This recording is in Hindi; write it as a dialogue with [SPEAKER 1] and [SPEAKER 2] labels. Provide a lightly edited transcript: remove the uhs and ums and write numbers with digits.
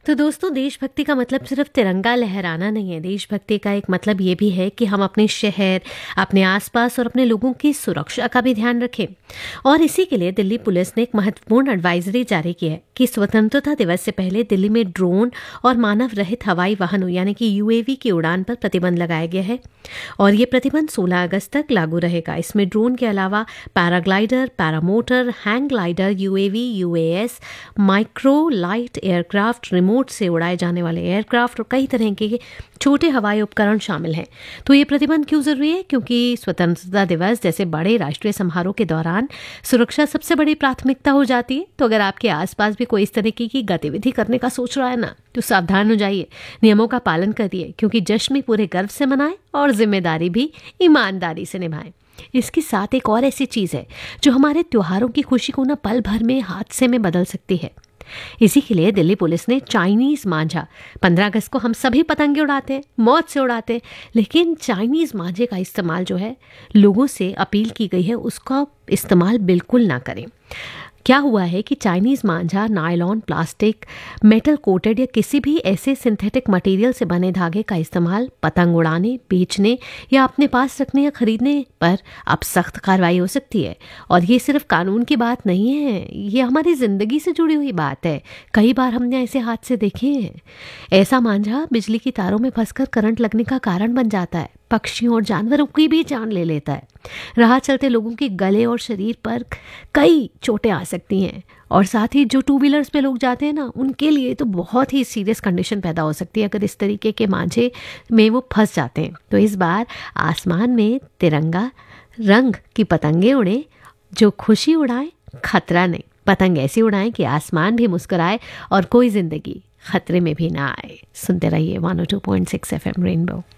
[SPEAKER 1] तो दोस्तों, देशभक्ति का मतलब सिर्फ तिरंगा लहराना नहीं है। देशभक्ति का एक मतलब ये भी है कि हम अपने शहर, अपने आसपास और अपने लोगों की सुरक्षा का भी ध्यान रखें। और इसी के लिए दिल्ली पुलिस ने एक महत्वपूर्ण एडवाइजरी जारी की है कि स्वतंत्रता दिवस से पहले दिल्ली में ड्रोन और मानव रहित हवाई वाहनों यानी कि यूएवी की उड़ान पर प्रतिबंध लगाया गया है। और ये प्रतिबंध 16 अगस्त तक लागू रहेगा। इसमें ड्रोन के अलावा paraglider, paramotor, hang glider, UAV, UAS, micro light aircraft, remote से उड़ाए जाने वाले एयरक्राफ्ट और कई तरह के छोटे हवाई उपकरण शामिल हैं। तो ये प्रतिबंध क्यों जरूरी है? क्योंकि स्वतंत्रता दिवस जैसे बड़े राष्ट्रीय समारोह के दौरान सुरक्षा सबसे बड़ी प्राथमिकता हो जाती है। तो अगर आपके आसपास भी कोई इस तरीके की गतिविधि करने का सोच रहा है ना, तो सावधान हो जाइए, नियमों का पालन करिए, क्योंकि जश्न भी पूरे गर्व से मनाएं और जिम्मेदारी भी ईमानदारी से निभाएं। इसके साथ एक और ऐसी चीज है जो हमारे त्योहारों की खुशी को ना पल भर में हादसे में बदल सकती है। इसी के लिए दिल्ली पुलिस ने चाइनीज मांझा, 15 अगस्त को हम सभी पतंगे उड़ाते हैं, मौज से उड़ाते हैं, लेकिन चाइनीज मांझे का इस्तेमाल जो है, लोगों से अपील की गई है उसका इस्तेमाल बिल्कुल ना करें। क्या हुआ है कि चाइनीज मांझा नायलॉन, प्लास्टिक, मेटल कोटेड या किसी भी ऐसे सिंथेटिक मटेरियल से बने धागे का इस्तेमाल पतंग उड़ाने, बेचने या अपने पास रखने या खरीदने पर अब सख्त कार्रवाई हो सकती है। और ये सिर्फ कानून की बात नहीं है, ये हमारी जिंदगी से जुड़ी हुई बात है। कई बार हमने ऐसे हादसे देखे हैं। ऐसा मांझा बिजली की तारों में फंसकर करंट लगने का कारण बन जाता है, पक्षियों और जानवरों की भी जान ले लेता है। राह चलते लोगों के गले और शरीर पर कई चोटें आ सकती हैं। और साथ ही जो 2 व्हीलर्स पे लोग जाते हैं ना, उनके लिए तो बहुत ही सीरियस कंडीशन पैदा हो सकती है अगर इस तरीके के मांझे में वो फंस जाते हैं। तो इस बार आसमान में तिरंगा रंग की पतंगे उड़े, जो खुशी उड़ाएं, खतरा नहीं। पतंग ऐसी उड़ाएं कि आसमान भी मुस्कुराए और कोई जिंदगी खतरे में भी ना आए। सुनते रहिए 102.6 FM रेनबो।